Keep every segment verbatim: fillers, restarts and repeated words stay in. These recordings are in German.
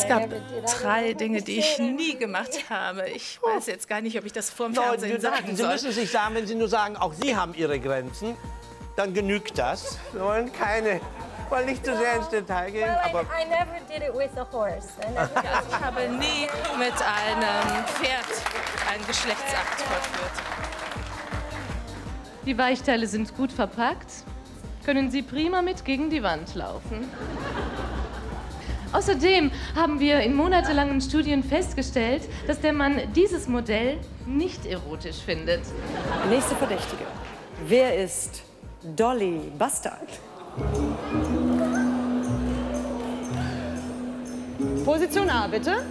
gab drei Dinge, die ich nie gemacht habe. Ich weiß jetzt gar nicht, ob ich das vor dem Fernsehen sagen Sie soll. müssen sich sagen, wenn Sie nur sagen, auch Sie haben Ihre Grenzen, dann genügt das. Wir wollen keine, wollen nicht zu sehr ins Detail gehen. Aber I never did it with a horse. Also ich habe nie mit einem Pferd einen Geschlechtsakt vollführt. Die Weichteile sind gut verpackt, können Sie prima mit gegen die Wand laufen. Außerdem haben wir in monatelangen Studien festgestellt, dass der Mann dieses Modell nicht erotisch findet. Nächste Verdächtige. Wer ist Dolly Bastard? Position A, bitte.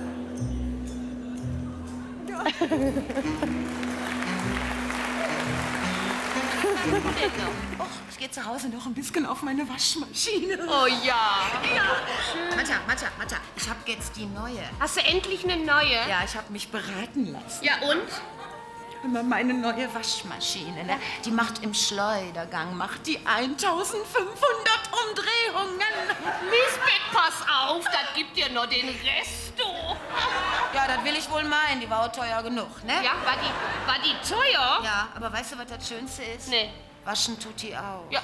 Oh, ich gehe zu Hause noch ein bisschen auf meine Waschmaschine. Oh ja. Ja. Matja, Matja, Matja, ich habe jetzt die neue. Hast du endlich eine neue? Ja, ich habe mich beraten lassen. Ja, und? Aber meine neue Waschmaschine, ne, die macht im Schleudergang, macht die eintausendfünfhundert Umdrehungen. Lisbeth, pass auf, das gibt dir nur den Rest, du. Ja, das will ich wohl meinen, die war auch teuer genug, ne? Ja, war die, war die teuer? Ja, aber weißt du, was das Schönste ist? Nee. Waschen tut die auch. Ja.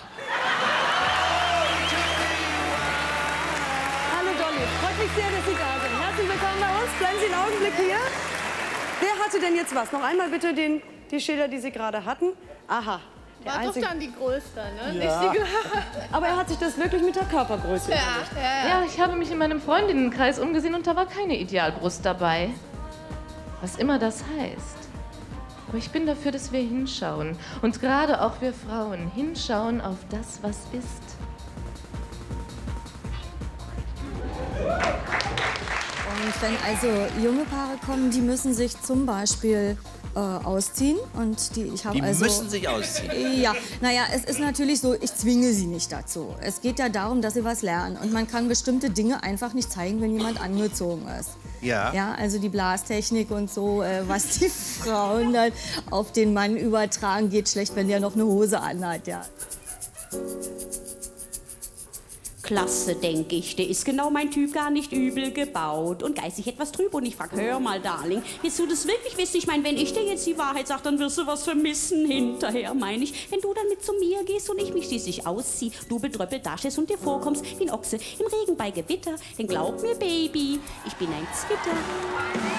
Hallo Dolly, freut mich sehr, dass Sie da sind. Herzlich willkommen bei uns. Bleiben Sie einen Augenblick hier. Wer hatte denn jetzt was? Noch einmal bitte den, die Schilder, die Sie gerade hatten. Aha. Der War einzige... doch dann die größte, ne? Ja. Nicht die... Aber er hat sich das wirklich mit der Körpergröße ja, überlegt. ja, ja. Ja, ich habe mich in meinem Freundinnenkreis umgesehen und da war keine Idealbrust dabei. Was immer das heißt. Aber ich bin dafür, dass wir hinschauen. Und gerade auch wir Frauen hinschauen auf das, was ist. Und wenn also junge Paare kommen, die müssen sich zum Beispiel äh, ausziehen. Und die, ich habe die also, müssen sich ausziehen. Ja, naja, es ist natürlich so, ich zwinge sie nicht dazu. Es geht ja darum, dass sie was lernen. Und man kann bestimmte Dinge einfach nicht zeigen, wenn jemand angezogen ist. Ja. Ja, also die Blastechnik und so, äh, was die Frauen dann auf den Mann übertragen, geht schlecht, wenn der noch eine Hose anhat, ja. Klasse, denke ich. Der ist genau mein Typ, gar nicht übel gebaut. Und geistig etwas trüb. Und ich frag, hör mal, Darling, willst du das wirklich wissen? Ich meine, wenn ich dir jetzt die Wahrheit sag, dann wirst du was vermissen hinterher, meine ich. Wenn du dann mit zu mir gehst und ich mich schließlich auszieh, du betröppelt dastehst und dir vorkommst wie ein Ochse im Regen bei Gewitter. Denn glaub mir, Baby, ich bin ein Zwitter.